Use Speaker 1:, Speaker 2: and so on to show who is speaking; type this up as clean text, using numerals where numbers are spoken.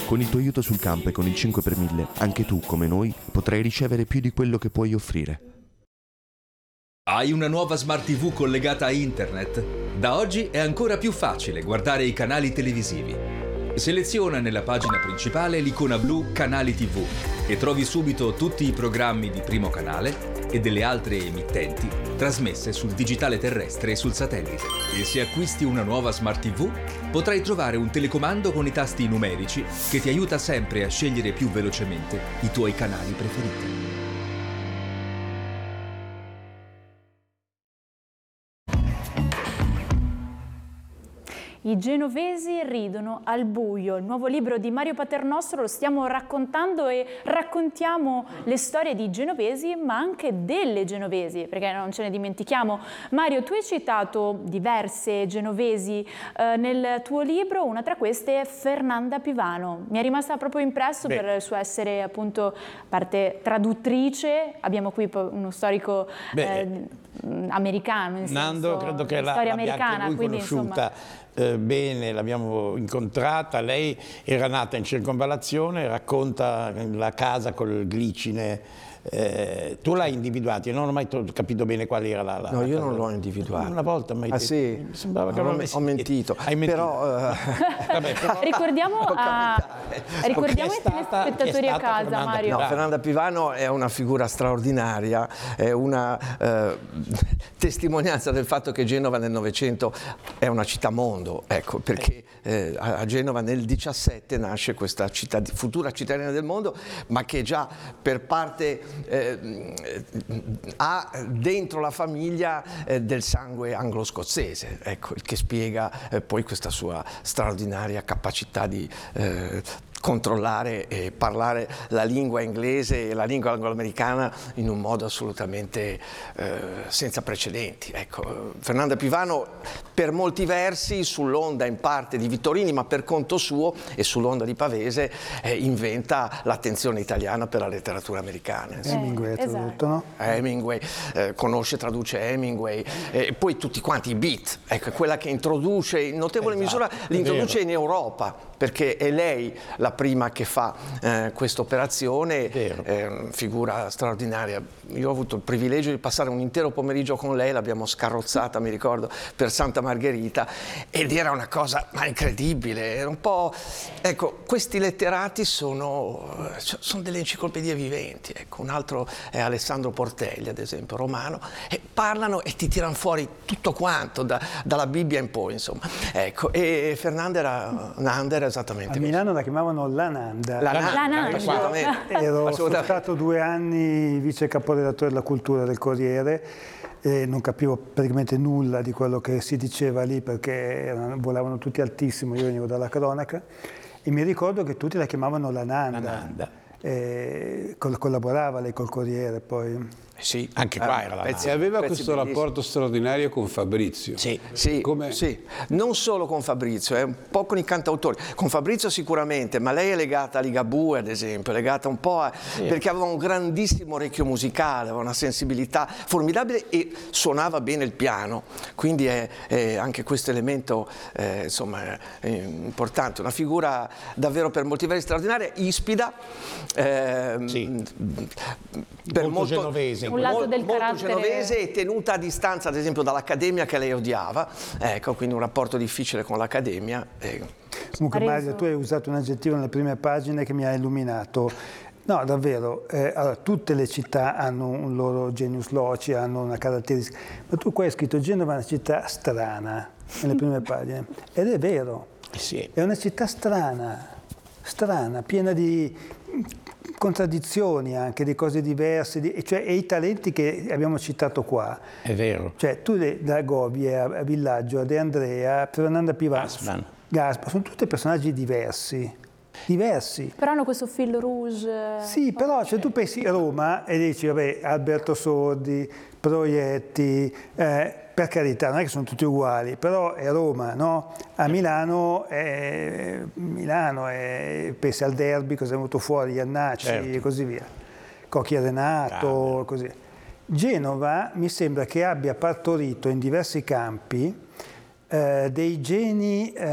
Speaker 1: Con il tuo aiuto sul campo e con il 5 per 1000, anche tu, come noi, potrai ricevere più di quello che puoi offrire.
Speaker 2: Hai una nuova Smart TV collegata a internet? Da oggi è ancora più facile guardare i canali televisivi. Seleziona nella pagina principale l'icona blu Canali TV e trovi subito tutti i programmi di Primo Canale e delle altre emittenti trasmesse sul digitale terrestre e sul satellite. E se acquisti una nuova Smart TV, potrai trovare un telecomando con i tasti numerici che ti aiuta sempre a scegliere più velocemente i tuoi canali preferiti.
Speaker 3: I genovesi ridono al buio, il nuovo libro di Mario Paternostro, lo stiamo raccontando e raccontiamo le storie di genovesi ma anche delle genovesi, perché non ce ne dimentichiamo. Mario, tu hai citato diverse genovesi nel tuo libro, una tra queste è Fernanda Pivano. Mi è rimasta proprio impresso per il suo essere appunto parte traduttrice, abbiamo qui uno storico americano,
Speaker 4: Nando, credo che storia americana, quindi conosciuta. Insomma bene, l'abbiamo incontrata, lei era nata in circonvallazione, racconta la casa col glicine. Tu l'hai individuato, io non ho mai capito bene qual era la
Speaker 5: no, io non l'ho individuato.
Speaker 4: Una volta mi
Speaker 5: sì?
Speaker 4: Mi sembrava che
Speaker 5: ho mentito.
Speaker 4: Hai mentito.
Speaker 5: Però
Speaker 3: ricordiamo ai telespettatori a casa, Mario.
Speaker 5: No, Fernanda Pivano è una figura straordinaria, è una testimonianza del fatto che Genova nel Novecento è una città mondo, ecco, perché a Genova nel 17 nasce questa città, futura cittadina del mondo, ma che già per parte ha dentro la famiglia del sangue anglo-scozzese, ecco, il che spiega poi questa sua straordinaria capacità di controllare e parlare la lingua inglese e la lingua anglo-americana in un modo assolutamente senza precedenti. Ecco, Fernanda Pivano per molti versi sull'onda in parte di Vittorini, ma per conto suo e sull'onda di Pavese inventa l'attenzione italiana per la letteratura americana.
Speaker 6: Hemingway ha tradotto, no?
Speaker 5: Hemingway, conosce, traduce Hemingway, poi tutti quanti i beat, ecco, quella che introduce in notevole misura, li introduce in Europa, perché è lei la prima che fa questa operazione, figura straordinaria. Io ho avuto il privilegio di passare un intero pomeriggio con lei, l'abbiamo scarrozzata, mi ricordo, per Santa Margherita, ed era una cosa incredibile, era un po'... Ecco, questi letterati sono delle enciclopedie viventi, ecco, un altro è Alessandro Portelli, ad esempio, romano, e parlano e ti tirano fuori tutto quanto, dalla Bibbia in poi, insomma. Ecco, e Fernanda era esattamente così.
Speaker 6: A Milano la chiamavano la Nanda.
Speaker 3: La Nanda.
Speaker 6: Ero stato 2 anni vice caporedattore della cultura del Corriere e non capivo praticamente nulla di quello che si diceva lì perché volavano tutti altissimo, io venivo dalla cronaca e mi ricordo che tutti la chiamavano la Nanda.
Speaker 4: La Nanda.
Speaker 6: Collaborava lei col Corriere poi.
Speaker 4: Sì, anche qua era la
Speaker 7: E aveva questo rapporto straordinario con Fabrizio.
Speaker 5: Sì, non solo con Fabrizio, un po' con i cantautori. Con Fabrizio sicuramente, ma lei è legata a Ligabue, ad esempio, è legata un po' perché aveva un grandissimo orecchio musicale, aveva una sensibilità formidabile e suonava bene il piano. Quindi è anche questo elemento insomma, importante. Una figura davvero per molti versi straordinaria, ispida, per
Speaker 4: molto genovese.
Speaker 3: Un lato del
Speaker 5: molto
Speaker 3: carattere
Speaker 5: genovese e tenuta a distanza, ad esempio, dall'Accademia che lei odiava, ecco, quindi un rapporto difficile con l'Accademia.
Speaker 6: Comunque Mario, tu hai usato un aggettivo nelle prime pagine che mi ha illuminato. No, davvero, allora, tutte le città hanno un loro genius loci, hanno una caratteristica, ma tu qua hai scritto Genova è una città strana, nelle prime pagine, ed è vero, è una città strana, piena di contraddizioni anche, di cose diverse, e i talenti che abbiamo citato qua.
Speaker 4: È vero.
Speaker 6: Cioè tu da Gobi a Villaggio, De Andrea, Fernanda Pivano, Gaspar, sono tutti personaggi diversi.
Speaker 3: Però hanno questo fil rouge.
Speaker 6: Sì, però cioè, tu pensi a Roma e dici, vabbè, Alberto Sordi, Proietti, per carità, non è che sono tutti uguali, però è Roma, no? A Milano pensi al derby, cosa è venuto fuori, Iannacci e così via, Cocchi e Renato, così. Genova mi sembra che abbia partorito in diversi campi dei geni